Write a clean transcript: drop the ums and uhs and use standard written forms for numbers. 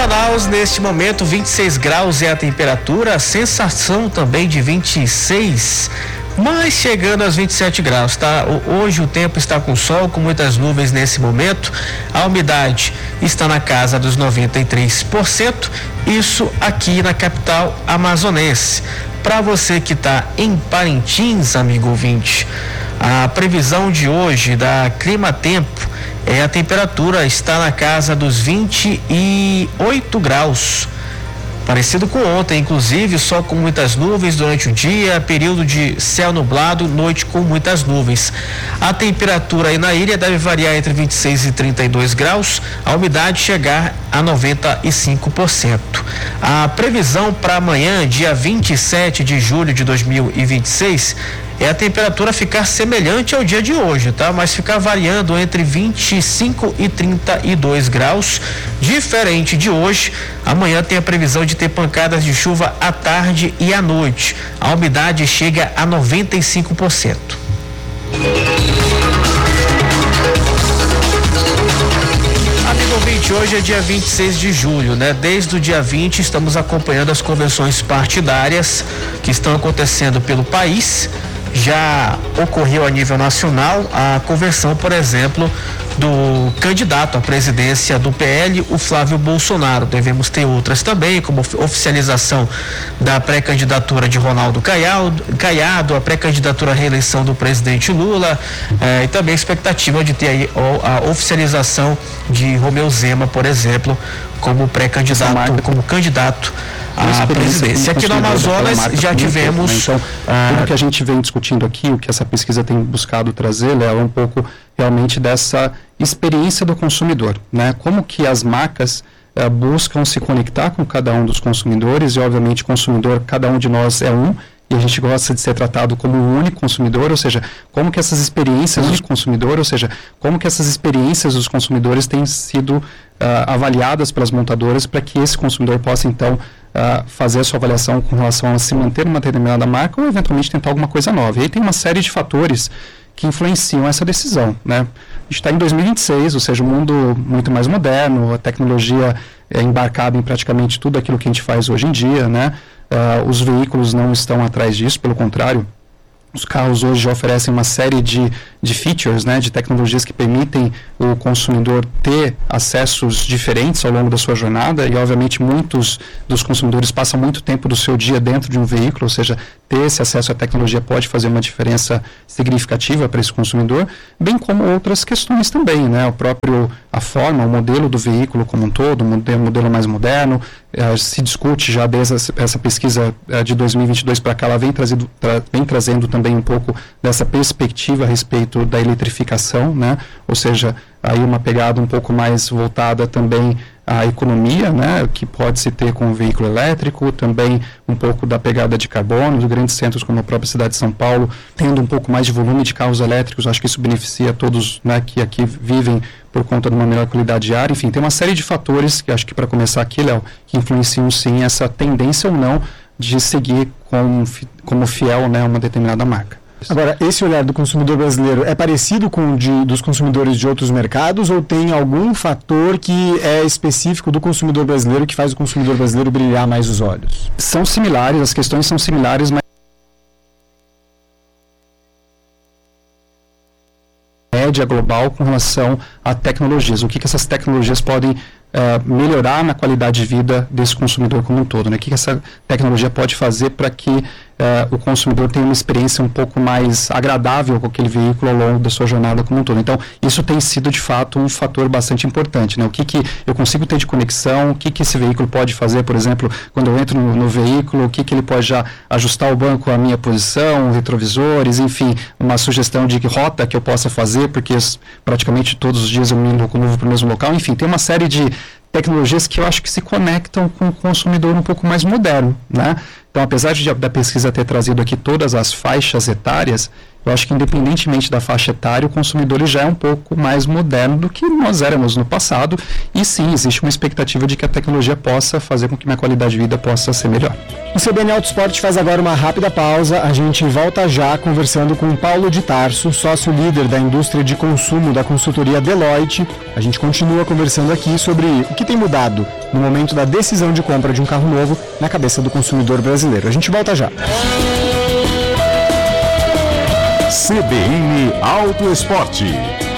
Manaus, neste momento, 26 graus é a temperatura, a sensação também de 26, mas chegando aos 27 graus, tá? Hoje o tempo está com sol, com muitas nuvens nesse momento, a umidade está na casa dos 93%, isso aqui na capital amazonense. Para você que está em Parintins, amigo ouvinte, a previsão de hoje da Clima Tempo a temperatura está na casa dos 28 graus. Parecido com ontem, inclusive, sol com muitas nuvens durante o dia, período de céu nublado, noite com muitas nuvens. A temperatura aí na ilha deve variar entre 26 e 32 graus, a umidade chegar a 95%. A previsão para amanhã, dia 27 de julho de 2026, é a temperatura ficar semelhante ao dia de hoje, tá? Mas ficar variando entre 25 e 32 graus, diferente de hoje. Amanhã tem a previsão de ter pancadas de chuva à tarde e à noite. A umidade chega a 95%. Amigo ouvinte, hoje é dia 26 de julho, né? Desde o dia 20 estamos acompanhando as convenções partidárias que estão acontecendo pelo país. Já ocorreu a nível nacional a convenção, por exemplo, do candidato à presidência do PL, o Flávio Bolsonaro. Devemos ter outras também, como oficialização da pré-candidatura de Ronaldo Caiado, a pré-candidatura à reeleição do presidente Lula, e também a expectativa de ter aí a oficialização de Romeu Zema, por exemplo, como pré-candidato, como candidato à presidência. Aqui no Amazonas já tivemos... Então, tudo que a gente vem discutindo aqui, o que essa pesquisa tem buscado trazer, Léo, é um pouco realmente dessa experiência do consumidor, né? Como que as marcas buscam se conectar com cada um dos consumidores, e obviamente consumidor, cada um de nós é um, e a gente gosta de ser tratado como um único consumidor, ou seja, como que essas experiências do consumidor, ou seja, como que essas experiências dos consumidores têm sido avaliadas pelas montadoras para que esse consumidor possa então fazer a sua avaliação com relação a se manter numa determinada marca ou eventualmente tentar alguma coisa nova. E aí tem uma série de fatores que influenciam essa decisão, né? A gente está em 2026, ou seja, um mundo muito mais moderno, a tecnologia é embarcada em praticamente tudo aquilo que a gente faz hoje em dia, né? Os veículos não estão atrás disso, pelo contrário, os carros hoje oferecem uma série de features, né, de tecnologias que permitem o consumidor ter acessos diferentes ao longo da sua jornada, e obviamente muitos dos consumidores passam muito tempo do seu dia dentro de um veículo, ou seja, ter esse acesso à tecnologia pode fazer uma diferença significativa para esse consumidor, bem como outras questões também, né, a forma, o modelo do veículo como um todo, um modelo mais moderno, se discute já desde essa pesquisa de 2022 para cá, ela vem trazendo também um pouco dessa perspectiva a respeito da eletrificação, né? Ou seja, aí uma pegada um pouco mais voltada também à economia, né? Que pode se ter com o veículo elétrico, também um pouco da pegada de carbono, dos grandes centros como a própria cidade de São Paulo, tendo um pouco mais de volume de carros elétricos. Acho que isso beneficia todos, né, que aqui vivem por conta de uma melhor qualidade de ar. Enfim, tem uma série de fatores que acho que, para começar aqui, Léo, que influenciam sim essa tendência ou não de seguir como fiel, né, a uma determinada marca. Agora, esse olhar do consumidor brasileiro é parecido com o dos consumidores de outros mercados, ou tem algum fator que é específico do consumidor brasileiro que faz o consumidor brasileiro brilhar mais os olhos? São similares, as questões são similares, mas média global com relação a tecnologias. O que essas tecnologias podem melhorar na qualidade de vida desse consumidor como um todo, né? O que essa tecnologia pode fazer para que o consumidor tenha uma experiência um pouco mais agradável com aquele veículo ao longo da sua jornada como um todo. Então, isso tem sido, de fato, um fator bastante importante, né? O que eu consigo ter de conexão, o que esse veículo pode fazer, por exemplo, quando eu entro no veículo, o que ele pode já ajustar o banco à minha posição, retrovisores, enfim, uma sugestão de rota que eu possa fazer, porque praticamente todos os dias eu me locomovo para o mesmo local. Enfim, tem uma série de tecnologias que eu acho que se conectam com o consumidor um pouco mais moderno, né? Então, apesar da pesquisa ter trazido aqui todas as faixas etárias, eu acho que independentemente da faixa etária, o consumidor já é um pouco mais moderno do que nós éramos no passado, e sim, existe uma expectativa de que a tecnologia possa fazer com que minha qualidade de vida possa ser melhor. O CBN Auto Esporte faz agora uma rápida pausa, a gente volta já conversando com Paulo de Tarso, sócio líder da indústria de consumo da consultoria Deloitte. A gente continua conversando aqui sobre o que tem mudado no momento da decisão de compra de um carro novo na cabeça do consumidor brasileiro. A gente volta já. CBN Auto Esporte.